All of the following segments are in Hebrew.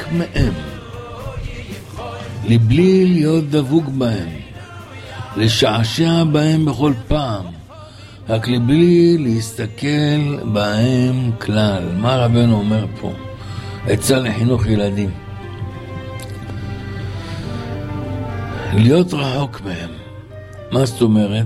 מהם, לבלי להיות דבוק בהם, לשעשע בהם בכל פעם, רק לבלי להסתכל בהם כלל. מה רבנו אומר פה? עצה לחינוך ילדים. להיות רחוק מהם. מה זאת אומרת?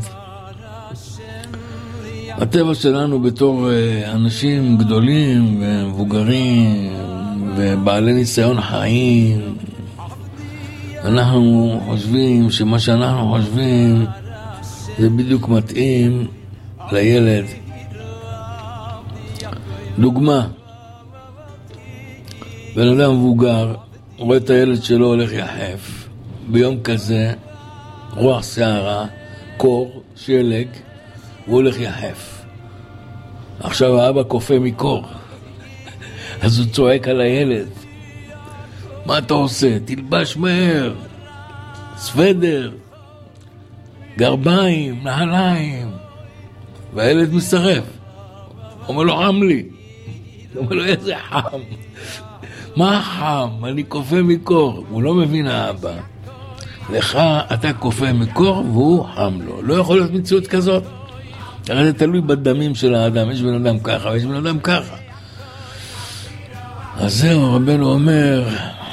הטבע שלנו בתור אנשים גדולים ומבוגרים ובעלי ניסיון חיים, אנחנו חושבים שמה שאנחנו חושבים זה בדיוק מתאים לילד. דוגמה, בן אדם מבוגר רואה את הילד שלו הולך יחף ביום כזה, רוח שערה, קור, שלג, הוא הולך יחף. עכשיו האבא קופא מקור, אז הוא צועק על הילד, מה אתה עושה? תלבש מהר, סוודר, גרביים, נעליים. והילד מסרב, אומר לו חם לי. הוא אומר לו איזה חם? מה חם? אני קופא מקור. הוא לא מבין האבא, לך אתה קופא מקור והוא חם לו. לא יכול להיות מציאות כזאת. הרי זה תלוי בדמים של האדם, יש בן אדם ככה ויש בן אדם ככה. אז זהו, רבנו אומר,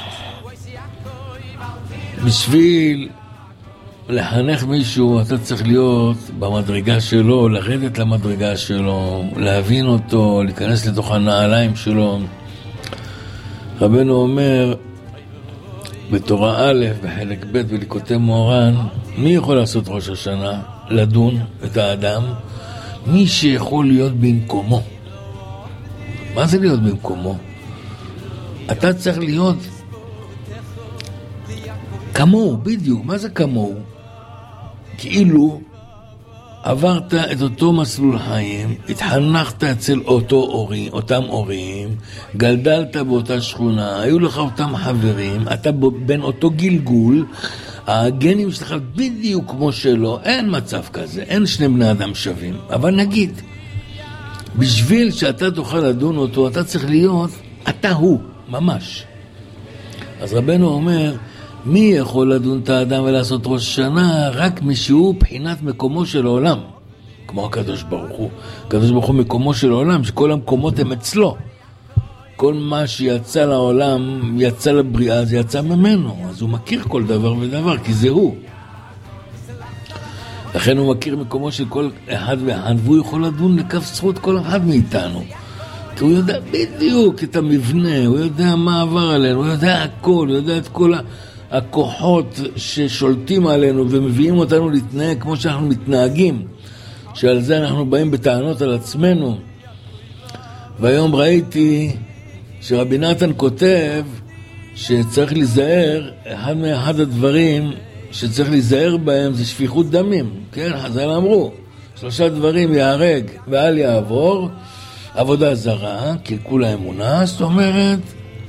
בשביל לחנך מישהו אתה צריך להיות במדרגה שלו, לרדת למדרגה שלו, להבין אותו, להיכנס לתוך הנעליים שלו. רבנו אומר בתורה א' בחלק ב' בליקוטי מוהר"ן, מי יכול לעשות ראש השנה? לדון את האדם, מי שיכול להיות במקומו. מה זה להיות במקומו? אתה צריך להיות כמוהו, בדיוק. מה זה כמוהו? כאילו עברת את אותו מסלול חיים, התחנכת אצל אותם הורים, גדלת באותה שכונה, היו לך אותם חברים, אתה בין אותו גלגול, הגנים שלך בדיוק כמו שלו. אין מצב כזה, אין שני בני אדם שווים. אבל נגיד, בשביל שאתה תוכל לדון אותו, אתה צריך להיות אתה הוא, ממש. אז רבנו אומר, מי יכול לדון את האדם ולעשות ראש שנה? רק משהו בחינת מקומו של העולם, כמו הקדוש ברוך הוא. הקדוש ברוך הוא מקומו של העולם, שכל המקומות הם אצלו. כל מה שיצא לעולם, יצא לבריאה, זה יצא ממנו. אז הוא מכיר כל דבר ודבר, כי זה הוא. לכן הוא מכיר מקומו של כל אחד ואחד, והוא יכול לדון לכף זכות כל אחד מאיתנו. כי הוא יודע בדיוק את המבנה, הוא יודע מה עבר עלינו, הוא יודע הכל, הוא יודע את כל הכוחות ששולטים עלינו ומביאים אותנו להתנהג כמו שאנחנו מתנהגים, שעל זה אנחנו באים בטענות על עצמנו. והיום ראיתי שרבי נתן כותב שצריך להיזהר, אחד הדברים שצריך להיזהר בהם זה שפיכות דמים. כן, חז"ל אמרו, 3 דברים יהרג ואל יעבור: עבודה זרה, קלקול האמונה, זאת אומרת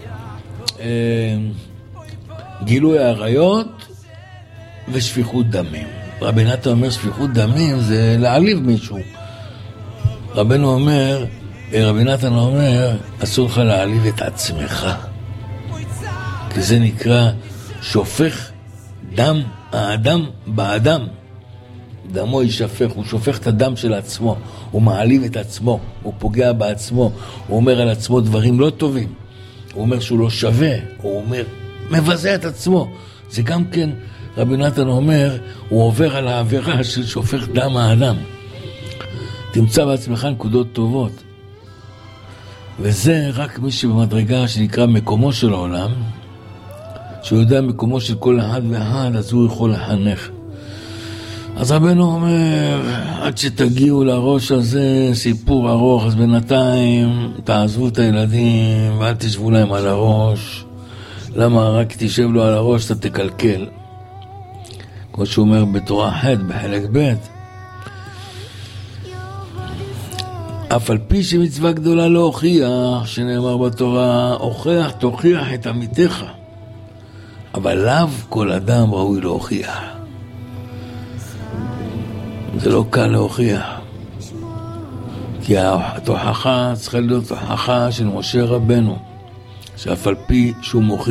גילוי העריות ושפיכות דמים. רבי נתן אומר שפיכות דמים זה להעליב מישהו. רבי נתן אומר אסור לך להעליב את עצמך, כי זה נקרא שופך דם האדם באדם. דמו יישפך, הוא שופך את הדם של עצמו, הוא מעליב את עצמו, הוא פוגע בעצמו, הוא אומר על עצמו דברים לא טובים, הוא אומר שהוא לא שווה, הוא אומר מבזה את עצמו. זה גם כן רבי נתן אומר, הוא עובר על העבירה של שופך דם האדם. תמצא בעצמך נקודות טובות, וזה רק מי שבמדרגה שנקרא מקומו של העולם, שהוא יודע מקומו של כל אחד ואחד, אז הוא יכול לחנך. אז רבנו אומר, עד שתגיעו לראש הזה, סיפור ארוך, אז בינתיים תעזבו את הילדים ואל תשבו להם על הראש. למה? רק תשב לו על הראש, אתה תקלקל. כמו שהוא אומר בתורה ח' בחלק ב', אף על פי שמצווה גדולה להוכיח, שנאמר בתורה, הוכח תוכיח את עמיתך, אבל לאו כל אדם ראוי להוכיח. זה לא קל להוכיח, כי התוכחה צריכה להיות תוכחה של משה רבנו, שאף על פי שהוא מוכיח